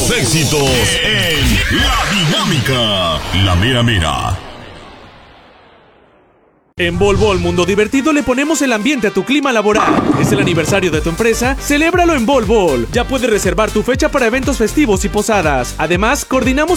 Los éxitos en La Dinámica, la mera mera. En Bol Bol Mundo Divertido le ponemos el ambiente a tu clima laboral. Es el aniversario de tu empresa, celébralo en Bol Bol. Ya puedes reservar tu fecha para eventos festivos y posadas. Además, coordinamos